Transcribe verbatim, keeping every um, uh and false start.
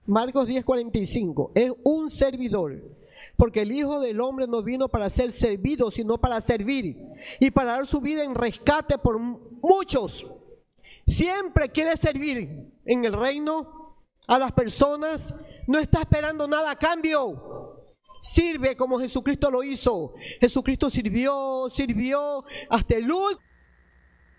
Marcos diez, cuarenta y cinco. Es un servidor. Porque el Hijo del Hombre no vino para ser servido, sino para servir y para dar su vida en rescate por muchos. Siempre quiere servir en el reino a las personas. No está esperando nada a cambio. Sirve como Jesucristo lo hizo. Jesucristo sirvió, sirvió hasta el último.